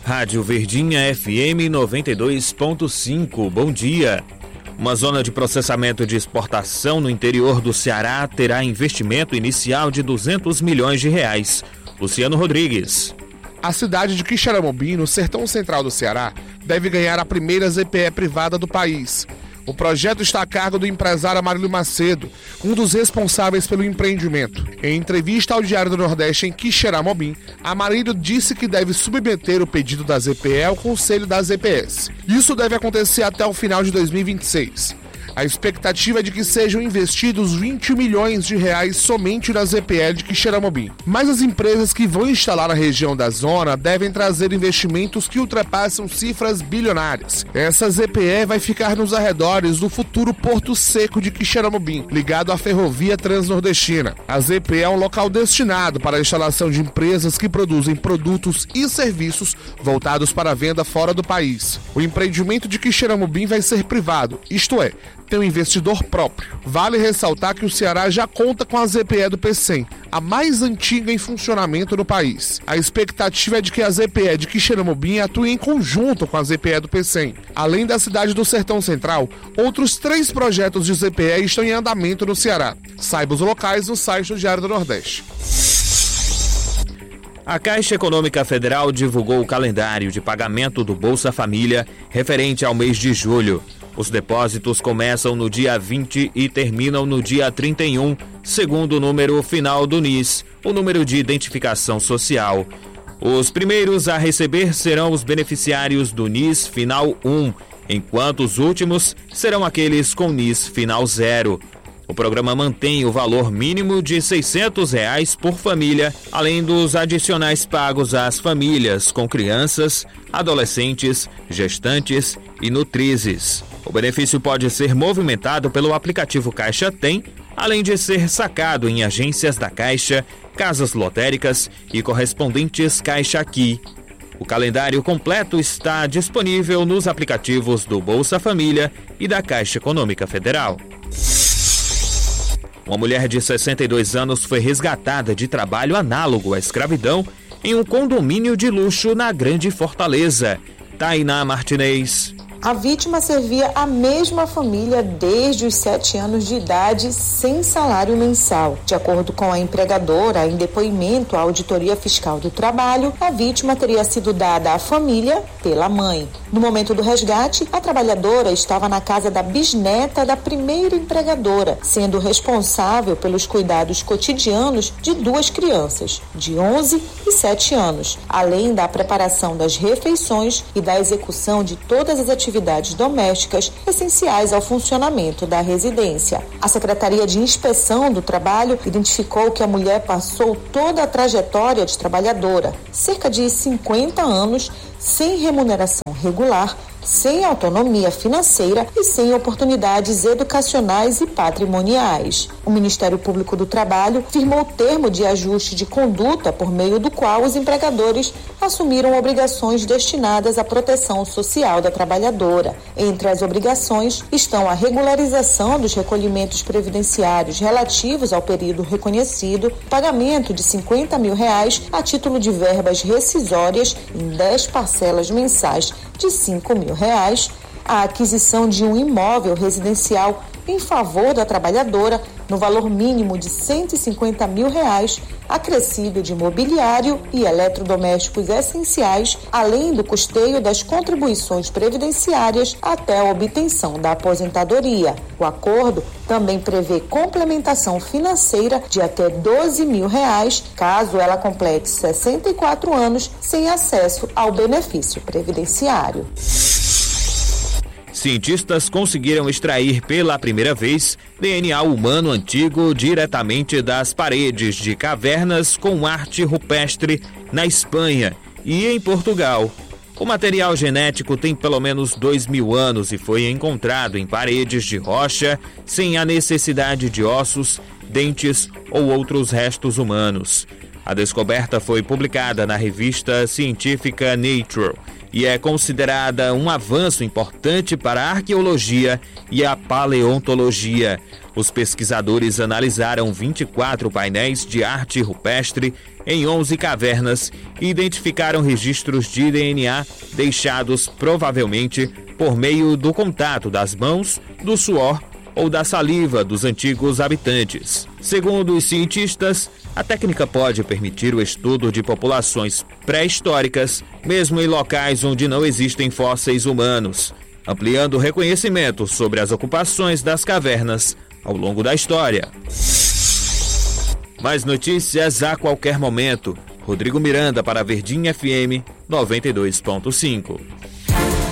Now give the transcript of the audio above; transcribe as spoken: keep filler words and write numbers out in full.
Rádio Verdinha F M noventa e dois ponto cinco. Bom dia. Uma zona de processamento de exportação no interior do Ceará terá investimento inicial de duzentos milhões de reais. Luciano Rodrigues. A cidade de Quixeramobim, no sertão central do Ceará, deve ganhar a primeira Z P E privada do país. O projeto está a cargo do empresário Amarílio Macedo, um dos responsáveis pelo empreendimento. Em entrevista ao Diário do Nordeste em Quixeramobim, Amarílio disse que deve submeter o pedido da Z P E ao Conselho da Z P S. Isso deve acontecer até o final de dois mil e vinte e seis. A expectativa é de que sejam investidos vinte milhões de reais somente na Z P E de Quixeramobim. Mas as empresas que vão instalar na região da zona devem trazer investimentos que ultrapassam cifras bilionárias. Essa Z P E vai ficar nos arredores do futuro Porto Seco de Quixeramobim, ligado à ferrovia transnordestina. A Z P E é um local destinado para a instalação de empresas que produzem produtos e serviços voltados para a venda fora do país. O empreendimento de Quixeramobim vai ser privado, isto é, tem um investidor próprio. Vale ressaltar que o Ceará já conta com a Z P E do Pecém, a mais antiga em funcionamento no país. A expectativa é de que a Z P E de Quixeramobim atue em conjunto com a Z P E do Pecém. Além da cidade do Sertão Central, outros três projetos de Z P E estão em andamento no Ceará. Saiba os locais no site do Diário do Nordeste. A Caixa Econômica Federal divulgou o calendário de pagamento do Bolsa Família referente ao mês de julho. Os depósitos começam no dia vinte e terminam no dia trinta e um, segundo o número final do N I S, o número de identificação social. Os primeiros a receber serão os beneficiários do N I S final um, enquanto os últimos serão aqueles com N I S final zero. O programa mantém o valor mínimo de seiscentos reais por família, além dos adicionais pagos às famílias com crianças, adolescentes, gestantes e nutrizes. O benefício pode ser movimentado pelo aplicativo Caixa Tem, além de ser sacado em agências da Caixa, casas lotéricas e correspondentes Caixa Aqui. O calendário completo está disponível nos aplicativos do Bolsa Família e da Caixa Econômica Federal. Uma mulher de sessenta e dois anos foi resgatada de trabalho análogo à escravidão em um condomínio de luxo na Grande Fortaleza. Tainá Martinez. A vítima servia a mesma família desde os sete anos de idade, sem salário mensal. De acordo com a empregadora, em depoimento à Auditoria Fiscal do Trabalho, a vítima teria sido dada à família pela mãe. No momento do resgate, a trabalhadora estava na casa da bisneta da primeira empregadora, sendo responsável pelos cuidados cotidianos de duas crianças, de onze e sete anos, além da preparação das refeições e da execução de todas as atividades atividades domésticas essenciais ao funcionamento da residência. A Secretaria de Inspeção do Trabalho identificou que a mulher passou toda a trajetória de trabalhadora, cerca de cinquenta anos, sem remuneração regular, sem autonomia financeira e sem oportunidades educacionais e patrimoniais. O Ministério Público do Trabalho firmou termo de ajuste de conduta por meio do qual os empregadores assumiram obrigações destinadas à proteção social da trabalhadora. Entre as obrigações estão a regularização dos recolhimentos previdenciários relativos ao período reconhecido, pagamento de cinquenta mil reais a título de verbas rescisórias em dez parcelas mensais de cinco mil reais, a aquisição de um imóvel residencial em favor da trabalhadora no valor mínimo de cento e cinquenta mil reais, acrescido de mobiliário e eletrodomésticos essenciais, além do custeio das contribuições previdenciárias até a obtenção da aposentadoria. O acordo também prevê complementação financeira de até doze mil reais, caso ela complete sessenta e quatro anos sem acesso ao benefício previdenciário. Cientistas conseguiram extrair pela primeira vez D N A humano antigo diretamente das paredes de cavernas com arte rupestre na Espanha e em Portugal. O material genético tem pelo menos dois mil anos e foi encontrado em paredes de rocha sem a necessidade de ossos, dentes ou outros restos humanos. A descoberta foi publicada na revista científica Nature e é considerada um avanço importante para a arqueologia e a paleontologia. Os pesquisadores analisaram vinte e quatro painéis de arte rupestre em onze cavernas e identificaram registros de D N A deixados provavelmente por meio do contato das mãos, do suor ou da saliva dos antigos habitantes. Segundo os cientistas, a técnica pode permitir o estudo de populações pré-históricas, mesmo em locais onde não existem fósseis humanos, ampliando o reconhecimento sobre as ocupações das cavernas ao longo da história. Mais notícias a qualquer momento. Rodrigo Miranda para Verdinha F M noventa e dois ponto cinco.